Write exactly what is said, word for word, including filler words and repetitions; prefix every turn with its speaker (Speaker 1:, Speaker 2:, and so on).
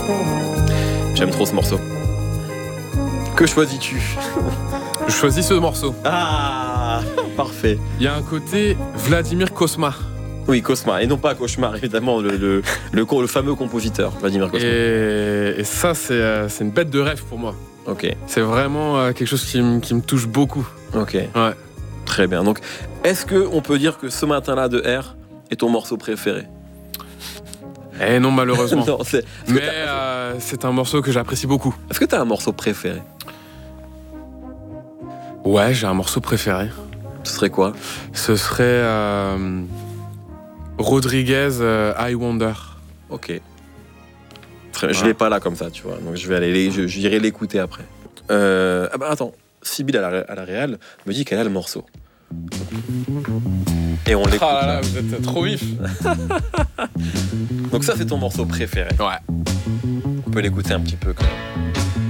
Speaker 1: J'aime trop ce morceau. Que choisis-tu?
Speaker 2: Je choisis ce morceau.
Speaker 1: Ah, parfait.
Speaker 2: Il y a un côté Vladimir Cosma.
Speaker 1: Oui, Cosma, et non pas Cauchemar, évidemment, le, le, le, le fameux compositeur, Vladimir Cosma.
Speaker 2: Et, et ça, c'est, euh, c'est une bête de rêve pour moi.
Speaker 1: Ok.
Speaker 2: C'est vraiment euh, quelque chose qui, m- qui me touche beaucoup.
Speaker 1: Ok.
Speaker 2: Ouais.
Speaker 1: Très bien. Donc, est-ce qu'on peut dire que Ce matin-là de R est ton morceau préféré?
Speaker 2: Eh non, malheureusement.
Speaker 1: Non, c'est... est-ce
Speaker 2: Mais
Speaker 1: que t'as-
Speaker 2: euh, c'est un morceau que j'apprécie beaucoup.
Speaker 1: Est-ce que tu as un morceau préféré?
Speaker 2: Ouais, j'ai un morceau préféré.
Speaker 1: Ce serait quoi?
Speaker 2: Ce serait euh, Rodriguez, euh, I Wonder.
Speaker 1: Ok. Très- Je l'ai pas là comme ça, tu vois. Donc je vais aller, les- je- j'irai l'écouter après. Euh, ah bah attends, Sybille à la, à la réal me dit qu'elle a le morceau. Et on l'écoute.
Speaker 2: Ah là
Speaker 1: là.
Speaker 2: là, vous êtes trop vif.
Speaker 1: Donc ça c'est ton morceau préféré.
Speaker 2: Ouais.
Speaker 1: On peut l'écouter un petit peu quand même.